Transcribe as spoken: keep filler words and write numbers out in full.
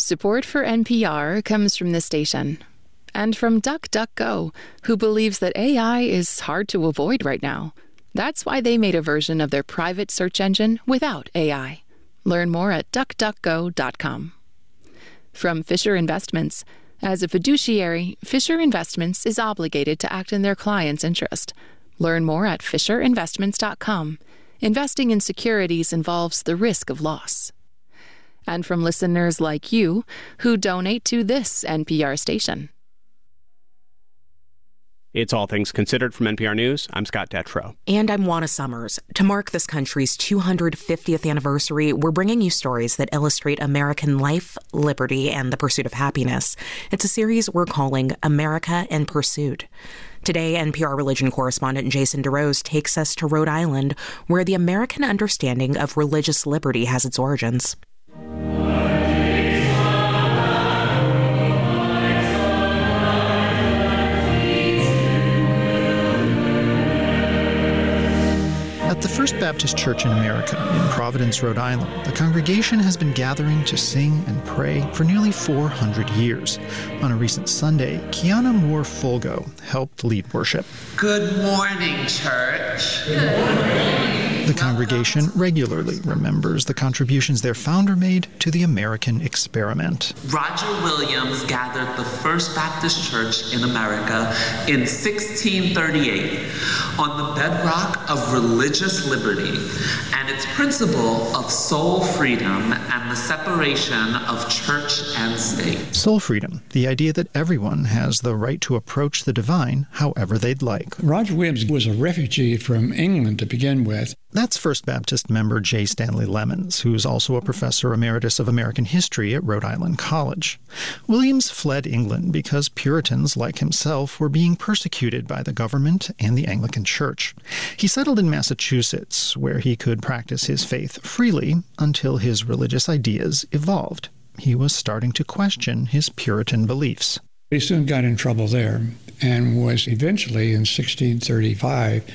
Support for N P R comes from the station and from DuckDuckGo, who believes that A I is hard to avoid right now. That's why they made a version of their private search engine without A I. Learn more at duck duck go dot com. From Fisher Investments. As a fiduciary, Fisher Investments is obligated to act in their client's interest. Learn more at fisher investments dot com. Investing in securities involves the risk of loss. And from listeners like you who donate to this N P R station. It's All Things Considered from N P R News. I'm Scott Detrow. And I'm Juana Summers. To mark this country's two hundred fiftieth anniversary, we're bringing you stories that illustrate American life, liberty, and the pursuit of happiness. It's a series we're calling America in Pursuit. Today, N P R religion correspondent Jason DeRose takes us to Rhode Island, where the American understanding of religious liberty has its origins. At the First Baptist Church in America in Providence, Rhode Island, the congregation has been gathering to sing and pray for nearly four hundred years. On a recent Sunday, Kiana Moore-Fulgo helped lead worship. Good morning, church. Good morning. The congregation regularly remembers the contributions their founder made to the American experiment. Roger Williams gathered the First Baptist Church in America in sixteen thirty-eight on the bedrock of religious liberty and its principle of soul freedom and the separation of church and state. Soul freedom, the idea that everyone has the right to approach the divine however they'd like. Roger Williams was a refugee from England to begin with. That's First Baptist member J. Stanley Lemons, who's also a professor emeritus of American history at Rhode Island College. Williams fled England because Puritans like himself were being persecuted by the government and the Anglican Church. He settled in Massachusetts, where he could practice his faith freely until his religious ideas evolved. He was starting to question his Puritan beliefs. He soon got in trouble there and was eventually, in sixteen thirty-five,